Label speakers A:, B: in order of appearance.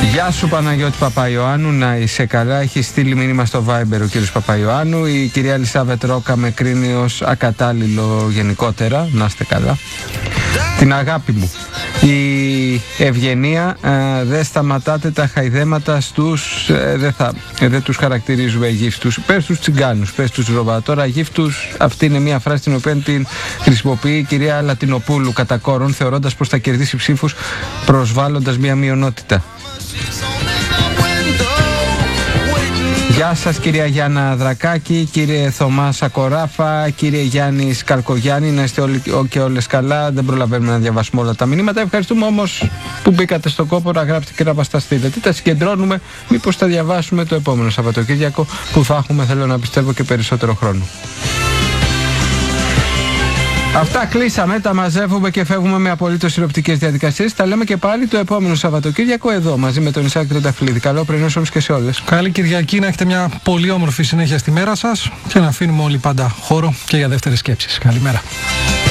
A: Γεια σου Παναγιώτη Παπαϊωάννου, να είσαι καλά. Έχει στείλει μήνυμα στο Viber ο κύριος Παπαϊωάννου. Η κυρία Ελισάβετ Ρόκα με κρίνει ως ακατάλληλο γενικότερα. Να είστε καλά. Την αγάπη μου. Η Ευγενία, δεν σταματάτε τα χαϊδέματα στους, δεν τους χαρακτηρίζουμε γύφτους. Πες τους τσιγκάνους, πες τους Ρωμά. Τώρα γύφτους, αυτή είναι μια φράση την οποία την χρησιμοποιεί η κυρία Λατινοπούλου κατά κόρον, θεωρώντας πως θα κερδίσει ψήφους προσβάλλοντας μια μειονότητα. Γεια σας κυρία Γιάννα Δρακάκη, κύριε Θωμά Σακοράφα, κύριε Γιάννη Καλκογιάννη, να είστε όλοι και όλες καλά. Δεν προλαβαίνουμε να διαβάσουμε όλα τα μηνύματα. Ευχαριστούμε όμως που μπήκατε στον κόπο να γράψετε και να μας τα στείλετε. Τα συγκεντρώνουμε, μήπως τα διαβάσουμε το επόμενο Σαββατοκύριακο που θα έχουμε, θέλω να πιστεύω, και περισσότερο χρόνο. Αυτά κλείσαμε, τα μαζεύουμε και φεύγουμε με απολύτως συνοπτικές διαδικασίες. Τα λέμε και πάλι το επόμενο Σαββατοκύριακο εδώ μαζί με τον Ισάκη Τρενταφυλλίδη. Καλό πρωινό σε όλους και σε όλες.
B: Καλή Κυριακή, να έχετε μια πολύ όμορφη συνέχεια στη μέρα σας και να αφήνουμε όλοι πάντα χώρο και για δεύτερες σκέψεις. Καλημέρα.